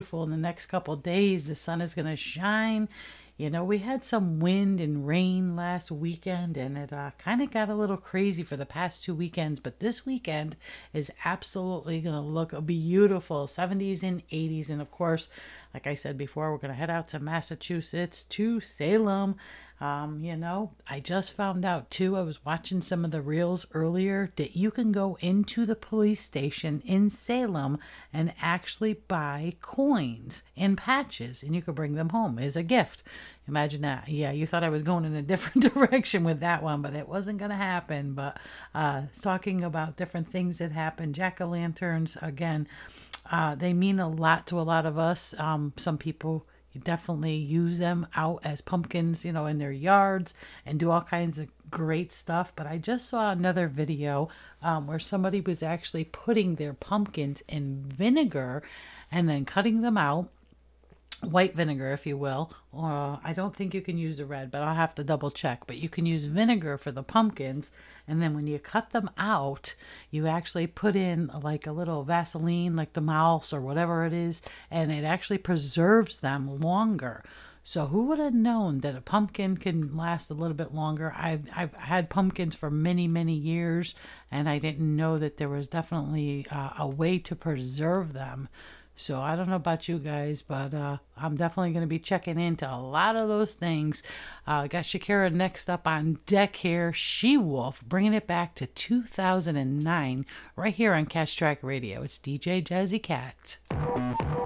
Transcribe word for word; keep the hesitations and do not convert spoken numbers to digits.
beautiful in the next couple of days. The sun is going to shine. You know, we had some wind and rain last weekend, and it uh, kind of got a little crazy for the past two weekends. But this weekend is absolutely going to look beautiful, seventies and eighties. And of course, like I said before, we're going to head out to Massachusetts, to Salem. Um, you know, I just found out too, I was watching some of the reels earlier, that you can go into the police station in Salem and actually buy coins and patches, and you can bring them home as a gift. Imagine that. Yeah, you thought I was going in a different direction with that one, but it wasn't going to happen. But uh, it's talking about different things that happen. Jack-o'-lanterns, again, uh, they mean a lot to a lot of us. Um, some people definitely use them out as pumpkins, you know, in their yards and do all kinds of great stuff. But I just saw another video um, where somebody was actually putting their pumpkins in vinegar and then cutting them out, white vinegar, if you will. Or I don't think you can use the red, but I'll have to double check. But you can use vinegar for the pumpkins, and then when you cut them out, you actually put in like a little Vaseline, like the mouse or whatever it is, and it actually preserves them longer. So who would have known that a pumpkin can last a little bit longer? I've I've had pumpkins for many, many years, and I didn't know that there was definitely uh, a way to preserve them. So I don't know about you guys, but uh, I'm definitely going to be checking into a lot of those things. Uh, got Shakira next up on deck here. She-Wolf, bringing it back to two thousand nine right here on Catch Track Radio. It's D J Jazzy Cat.